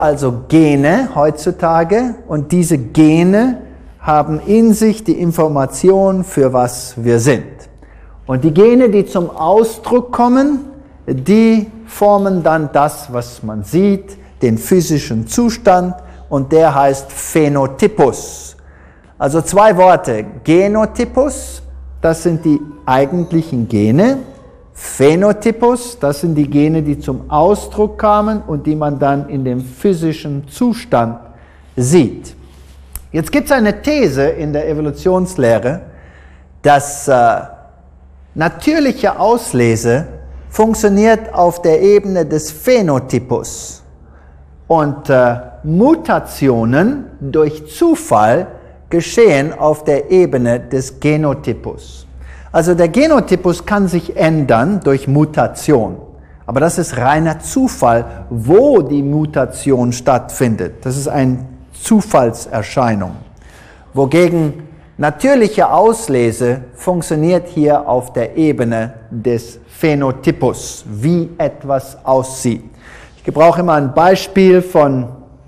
also Gene heutzutage und diese Gene haben in sich die Information, für was wir sind. Und die Gene, die zum Ausdruck kommen, die formen dann das, was man sieht, den physischen Zustand, und der heißt Phänotypus. Also 2 Worte, Genotypus, das sind die eigentlichen Gene, Phänotypus, das sind die Gene, die zum Ausdruck kamen und die man dann in dem physischen Zustand sieht. Jetzt gibt es eine These in der Evolutionslehre, dass natürliche Auslese funktioniert auf der Ebene des Phänotypus und Mutationen durch Zufall geschehen auf der Ebene des Genotypus. Also der Genotypus kann sich ändern durch Mutation, aber das ist reiner Zufall, wo die Mutation stattfindet. Das ist eine Zufallserscheinung. Wogegen natürliche Auslese funktioniert hier auf der Ebene des Phänotypus, wie etwas aussieht. Ich gebrauche immer ein Beispiel von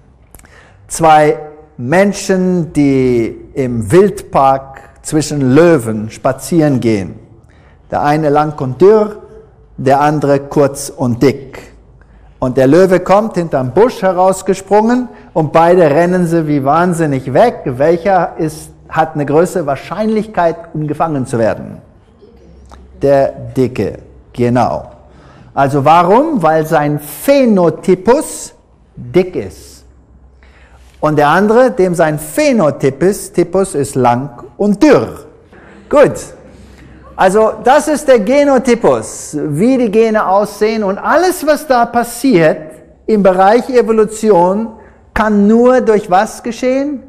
2 Menschen, die im Wildpark zwischen Löwen spazieren gehen. Der eine lang und dürr, der andere kurz und dick. Und der Löwe kommt hinterm Busch herausgesprungen und beide rennen sie wie wahnsinnig weg. Welcher hat eine größere Wahrscheinlichkeit, um gefangen zu werden? Der Dicke, genau. Also warum? Weil sein Phänotypus dick ist. Und der andere, dem sein Phänotypus ist lang und dürr. Gut. Also das ist der Genotypus, wie die Gene aussehen, und alles, was da passiert im Bereich Evolution, kann nur durch was geschehen?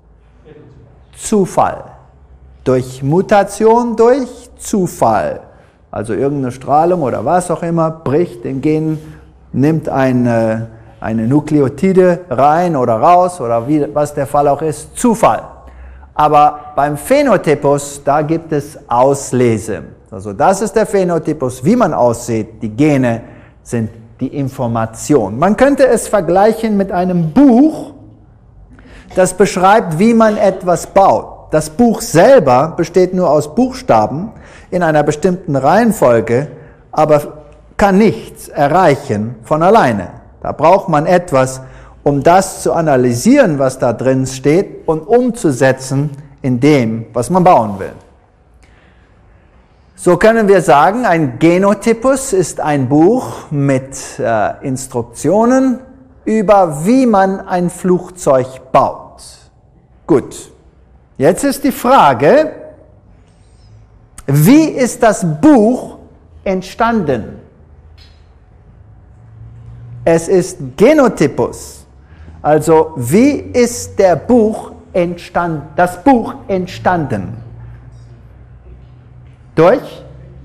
Zufall. Durch Mutation, durch Zufall. Also irgendeine Strahlung oder was auch immer bricht den Gen, nimmt eine Nukleotide rein oder raus oder was der Fall auch ist, Zufall. Aber beim Phänotypus, da gibt es Auslese. Also das ist der Phänotypus, wie man aussieht. Die Gene sind die Information. Man könnte es vergleichen mit einem Buch, das beschreibt, wie man etwas baut. Das Buch selber besteht nur aus Buchstaben in einer bestimmten Reihenfolge, aber kann nichts erreichen von alleine. Da braucht man etwas, um das zu analysieren, was da drin steht, und umzusetzen in dem, was man bauen will. So können wir sagen, ein Genotypus ist ein Buch mit Instruktionen über, wie man ein Flugzeug baut. Gut, jetzt ist die Frage, wie ist das Buch entstanden? Es ist Genotypus. Also, wie ist das Buch entstanden? Durch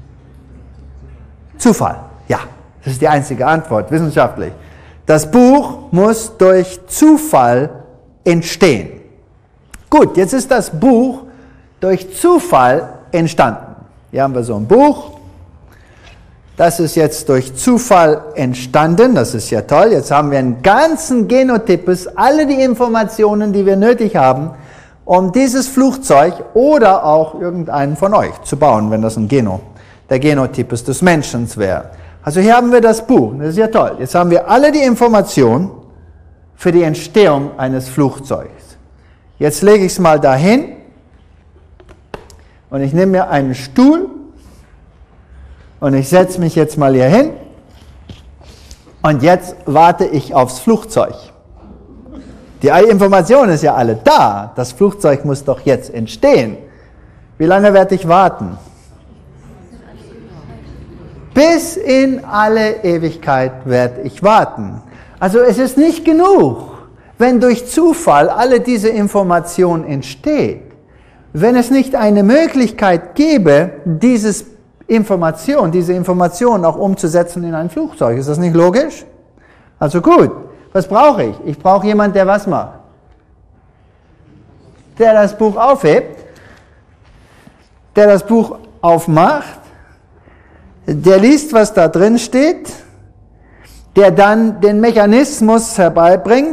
Zufall. Ja, das ist die einzige Antwort, wissenschaftlich. Das Buch muss durch Zufall entstehen. Gut, jetzt ist das Buch durch Zufall entstanden. Hier haben wir so ein Buch. Das ist jetzt durch Zufall entstanden, das ist ja toll. Jetzt haben wir einen ganzen Genotypus, alle die Informationen, die wir nötig haben, um dieses Flugzeug oder auch irgendeinen von euch zu bauen, wenn das der Genotypus des Menschen wäre. Also hier haben wir das Buch, das ist ja toll. Jetzt haben wir alle die Informationen für die Entstehung eines Flugzeugs. Jetzt lege ich es mal dahin und ich nehme mir einen Stuhl. Und ich setze mich jetzt mal hier hin und jetzt warte ich aufs Flugzeug. Die Information ist ja alle da. Das Flugzeug muss doch jetzt entstehen. Wie lange werde ich warten? Bis in alle Ewigkeit werde ich warten. Also es ist nicht genug, wenn durch Zufall alle diese Information entsteht. Wenn es nicht eine Möglichkeit gäbe, diese Information auch umzusetzen in ein Flugzeug. Ist das nicht logisch? Also gut, was brauche ich? Ich brauche jemanden, der was macht? Der das Buch aufhebt, der das Buch aufmacht, der liest, was da drin steht, der dann den Mechanismus herbeibringt,